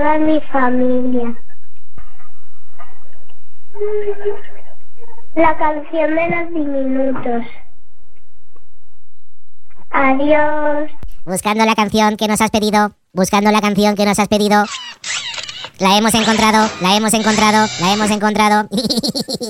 toda mi familia. La canción de los diminutos. Adiós. Buscando la canción que nos has pedido. Buscando la canción que nos has pedido. La hemos encontrado, la hemos encontrado, la hemos encontrado.